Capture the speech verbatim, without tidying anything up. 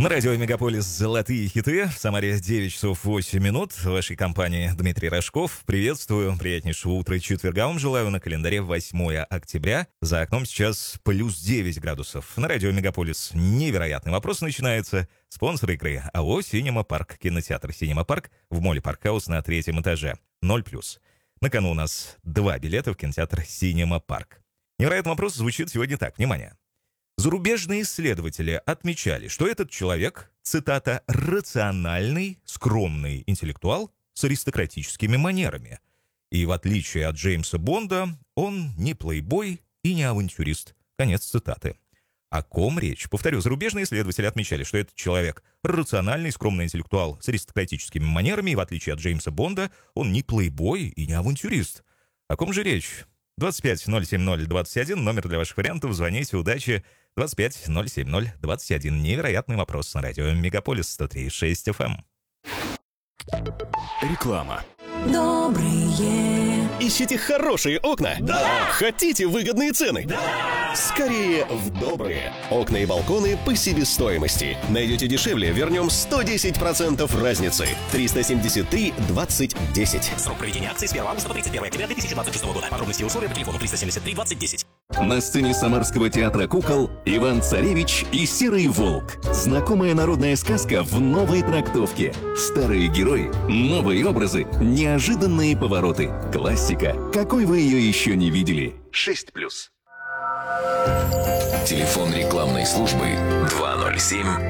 На радио «Мегаполис» «Золотые хиты». В Самаре девять часов восемь минут. В вашей компании Дмитрий Рожков. Приветствую. Приятнейшего утра четверга вам желаю. На календаре восьмое октября. За окном сейчас плюс девять градусов. На радио «Мегаполис» невероятный вопрос начинается. Спонсор игры АО «Синема Парк». Кинотеатр «Синема Парк» в моле «Паркхаус» на третьем этаже. Ноль плюс. На кону у нас два билета в кинотеатр «Синема Парк». Невероятный вопрос звучит сегодня так. Внимание. Зарубежные исследователи отмечали, что этот человек, цитата, «рациональный, скромный интеллектуал с аристократическими манерами». И в отличие от Джеймса Бонда, он не плейбой и не авантюрист. Конец цитаты. О ком речь? Повторю, зарубежные исследователи отмечали, что этот человек рациональный, скромный интеллектуал с аристократическими манерами, и в отличие от Джеймса Бонда, он не плейбой и не авантюрист. О ком же речь? двадцать пять ноль семь ноль двадцать один, номер для ваших вариантов, звоните, удачи. двадцать пять ноль семь ноль двадцать один. Невероятный вопрос на радио «Мегаполис» сто три и шесть эф эм. Реклама. Добрые. Ищите хорошие окна? Да! Хотите выгодные цены? Да! Скорее в добрые. Окна и балконы по себестоимости. Найдете дешевле, вернем сто десять процентов разницы. триста семьдесят три двадцать десять. Срок проведения акции с первого августа по тридцать первое октября две тысячи двадцать шестого года. Подробности и условия по телефону триста семьдесят три двадцать десять. На сцене Самарского театра кукол Иван Царевич и Серый волк. Знакомая народная сказка в новой трактовке. Старые герои, новые образы, неожиданные повороты. Классика, какой вы ее еще не видели. шесть плюс. Телефон рекламной службы два ноль семь